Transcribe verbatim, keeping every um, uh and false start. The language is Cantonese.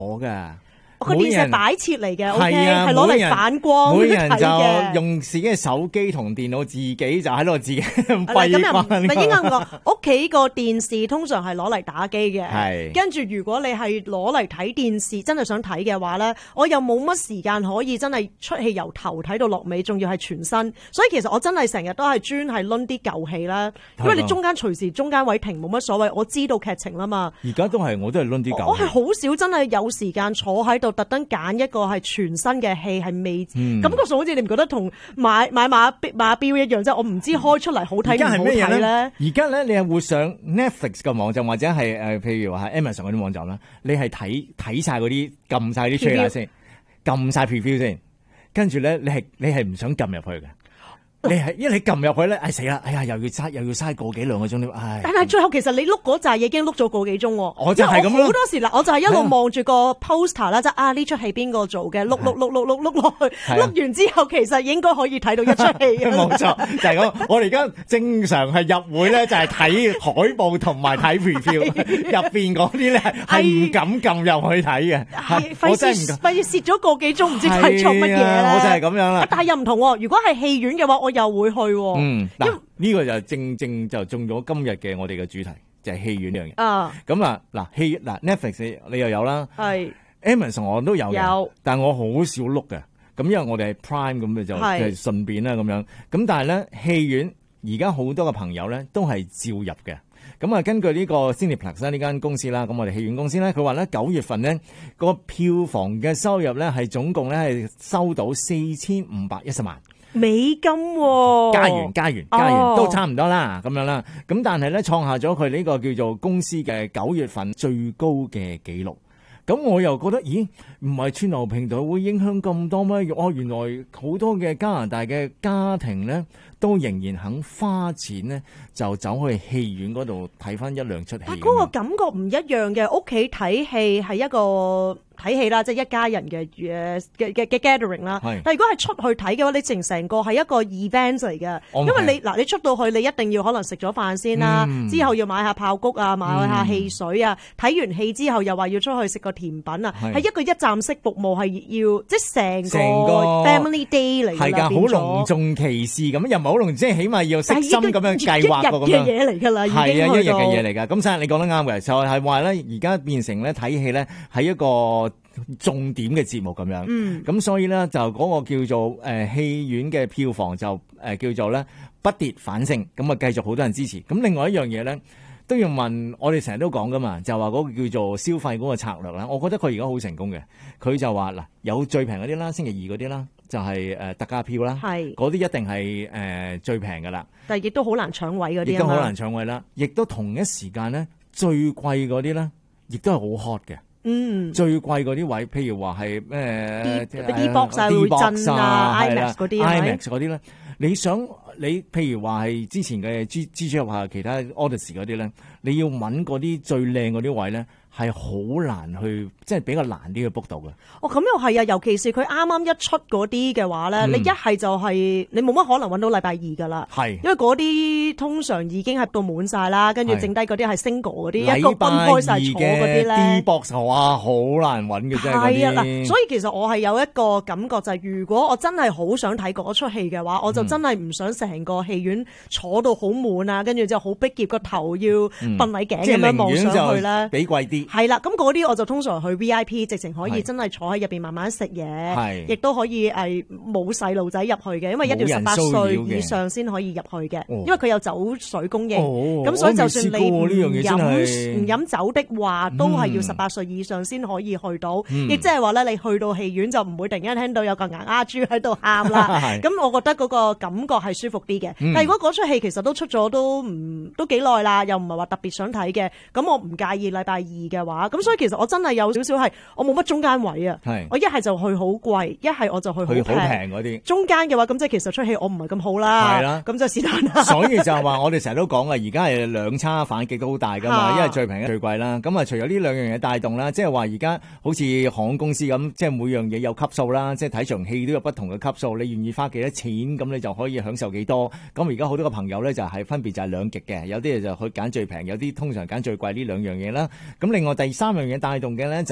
我㗎。 個電視係擺設嚟嘅 ，OK，係攞嚟反光每人就嘅。 用自己嘅手機同電腦，自己就喺度自己閉咁又唔關。 應該咁講，屋企個電視通常係攞嚟打機嘅。 係。 跟住如果你係攞嚟睇電視，真係想睇嘅話咧，我又冇乜時間可以真係出戲由頭睇到落尾，仲要係全新。所以其實我真係成日都係專係掄啲舊戲啦，因為你中間隨時中間位停冇乜所謂，我知道劇情啦嘛。 而家都係我都係掄啲舊戲。 我係好少真係有時間坐喺度特登揀一個係全新嘅戲，係未、嗯、感覺上好似你唔覺得同買買馬馬標一樣，即係我唔知開出嚟好睇唔好睇咧。 而家咧，你係會上 Netflix 嘅網站或者係誒，譬如話係 Amazon 嗰啲網站啦，你係睇睇晒嗰啲撳晒啲 trailer 先，撳晒 preview 先，跟住咧你係你係唔想撳入去嘅。你係，因為你撳入去咧，哎死啦，哎呀又要嘥又要嘥個幾兩個鐘添，唉！ 但係最後其實你碌嗰扎嘢已經碌咗個幾鐘喎。 我就係咁咯。 好多時嗱，我就係一路望住個 poster 啦，即係啊呢出戲邊個做嘅，碌碌碌碌碌碌落去，碌完之後其實應該可以睇到一出戲嘅。 冇錯，就係咁。我哋而家正常係入會咧，就係睇海報同埋睇 preview，入邊嗰啲咧係唔敢撳入去睇嘅。係， 我真係唔敢。費事蝕咗個幾鐘，唔知睇錯乜嘢咧。 我就係咁樣啦。 但係又唔同喎，如果係戲院嘅話，我又會去。 嗯，嗱呢個就正正就中咗今日嘅我哋嘅主題，就係戲院呢樣嘢。啊，咁啊嗱戲嗱 Netflix 你又有啦，係 Amazon 我都有嘅，有，但係我好少碌嘅。咁因為我哋係 Prime 咁就就係順便啦咁樣。咁但係咧戲院而家好多嘅朋友咧都係照入嘅。咁啊，根據呢個 Cineplex 呢間公司啦，咁我哋戲院公司咧，佢話咧九月份咧個票房嘅收入咧係總共咧係收到四千五百一十萬美金，哦， 加元加元加元，加元都差唔多啦，咁樣啦。咁但係咧創下咗佢呢個叫做公司嘅九月份最高嘅紀錄。咁我又覺得，咦，唔係串流平台會影響咁多咩？哦，原來好多嘅加拿大嘅家庭咧，都仍然肯花錢咧，就走去戲院嗰度睇翻一兩出戲。 但嗰個感覺唔一樣嘅，屋企睇戲係一個睇戲啦，即係一家人嘅誒嘅嘅嘅 gathering 啦。但係如果係出去睇嘅話，你成成個係一個 event 嚟嘅，因為你嗱你出到去，你一定要可能食咗飯先啦，嗯、之後要買下爆谷啊，買下汽水啊，睇、嗯、完戲之後又話要出去食個甜品啊，係一個一站式服務，係要即係成個 family day 嚟㗎， 係㗎，好隆重其事咁，又唔係好隆重，即係起碼要悉心咁樣計劃個咁樣。 一日嘅嘢嚟㗎啦，已經係啊，一日嘅嘢嚟㗎。咁所以你講得啱嘅，就係話咧，而家變成咧睇戲咧係一個重點嘅節目咁樣，咁、嗯、所以咧就嗰個叫做誒戲、呃、院嘅票房就誒、呃、叫做咧不跌反升，咁啊繼續好多人支持。咁另外一樣嘢咧都要問，我哋成日都講噶嘛，就話嗰個叫做消費嗰個策略啦。我覺得佢而家好成功嘅，佢就話嗱有最平嗰啲啦，星期二嗰啲啦，就係、是、誒特價票啦，係嗰啲一定係誒、呃、最平噶啦， 但係亦都好難搶位嗰啲，亦都好難搶位啦，亦都同一時間咧最貴嗰啲咧，亦都係好 hot 嘅。嗯，最貴嗰啲位，譬如話係咩 D box 啊、會震啊、IMAX 嗰啲 ，IMAX 嗰啲咧，你想你譬如話係之前嘅蜘蜘蛛俠啊、其他 Odyssey 嗰啲咧，你要揾嗰啲最靚嗰啲位咧，係好難去，即係比較難啲去 book 到嘅。 哦，咁又係啊，尤其是佢啱啱一出嗰啲嘅話咧、嗯，你一係就係、是、你冇乜可能揾到禮拜二噶啦，係，因為嗰啲通常已經係到滿晒啦，跟住剩低嗰啲係 single 嗰啲，一個分開晒坐嗰啲咧。D box 哇，好難揾嘅啫。 係啊，嗱，所以其實我係有一個感覺就係、是，如果我真係好想睇嗰出戲嘅話，我就真係唔想成個戲院坐到好滿啊，跟住之後好逼夾個頭要瞓捩頸咁樣望上去咧， 比貴啲。 係啦，咁嗰啲我就通常去 V I P， 直情可以真係坐喺入邊慢慢食嘢，亦都可以誒冇細路仔入去嘅，因為一定要十八歲以上先可以入去嘅，因為佢有酒水供應，咁、哦、所以就算你唔飲唔飲酒的話，都係要十八歲以上先可以去到，亦即係話咧，你去到戲院就唔會突然間聽到有個牙牙豬喺度喊啦，咁我覺得嗰個感覺係舒服啲嘅。但係如果嗰出戲其實都出咗都唔都幾耐啦，又唔係話特別想睇嘅，咁我唔介意禮拜二嘅話。咁所以其實我真係有少少係我冇乜中間位啊，我一係就去好貴，一係我就去好平嗰啲。中間嘅話，咁即係其實出戲我唔係咁好啦，係啦，咁就是但啦。 所以就係話我哋成日都講啊，而家係兩差反擊都好大噶嘛，因為最平最貴啦。咁啊，除咗呢兩樣嘢帶動啦，即係話而家好似航空公司咁，即係每樣嘢有級數啦，即係睇場戲都有不同嘅級數，你願意花幾多錢，咁你就可以享受幾多。咁而家好多個朋友咧就係分別就係兩極嘅，有啲就去揀最平，有啲通常揀最貴呢兩樣嘢啦。咁另外第三樣嘢帶動嘅咧。